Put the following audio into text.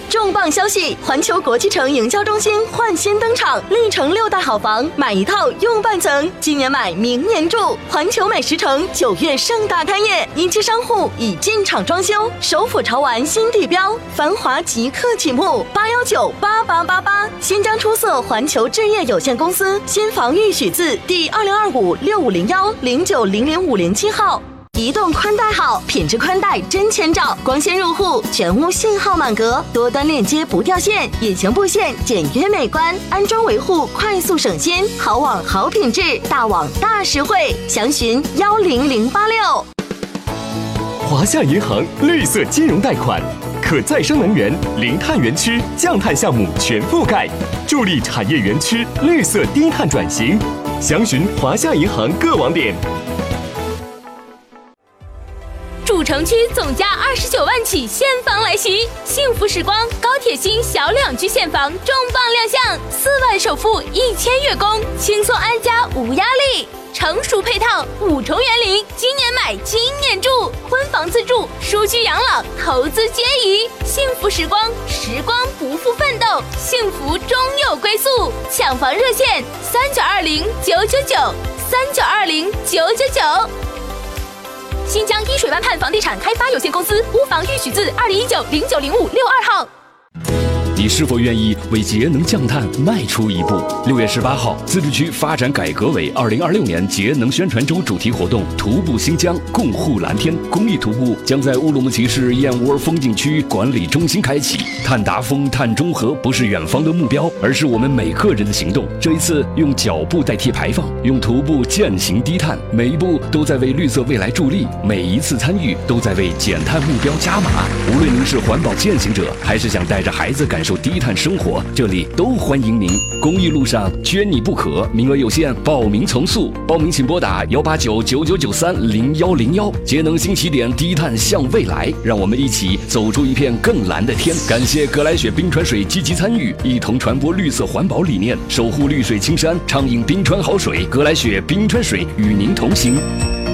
重磅消息！环球国际城营销中心焕新登场，历城6大好房，买一套用半层，今年买明年住。环球美食城9月盛大开业，一期商户已进场装修，首府潮玩新地标，繁华即刻启幕，8198888。新疆出色环球置业有限公司新房预许字第2025650109000507号。移动宽带好，品质宽带真千兆，光纤入户，全屋信号满格，多端链接不掉线，隐形布线简约美观，安装维护快速省心，好网好品质，大网大实惠，详询10086。 华夏银行绿色金融贷款，可再生能源、零碳园区、降碳项目全覆盖，助力产业园区绿色低碳转型。详询华夏银行各网点。 主城区总价29万起现房来袭，幸福时光高铁新小2居现房重磅亮相，4万首付1000月供，轻松安家无压力，成熟配套5重园林，今年买今年住，婚房自住，舒居养老，投资皆宜。幸福时光，时光不负奋斗，幸福终有归宿。抢房热线3920-999，3920-999。新疆依水湾畔房地产开发有限公司屋房预许字2019090562号。 你是否愿意为节能降碳迈出一步？6月18号，自治区发展改革委2026年节能宣传周主题活动“徒步新疆，共护蓝天”公益徒步将在乌鲁木齐市燕窝风景区管理中心开启。碳达峰、碳中和不是远方的目标，而是我们每个人的行动。这一次，用脚步代替排放，用徒步践行低碳，每一步都在为绿色未来助力，每一次参与都在为减碳目标加码。无论您是环保践行者，还是想带着孩子感受低碳生活，这里都欢迎您。公益路上缺你不可，名额有限，报名从速。报名请拨打18999930101。节能新起点，低碳向未来，让我们一起走出一片更蓝的天。感谢格莱雪冰川水积极参与，一同传播绿色环保理念，守护绿水青山，畅饮冰川好水。格莱雪冰川水与您同行。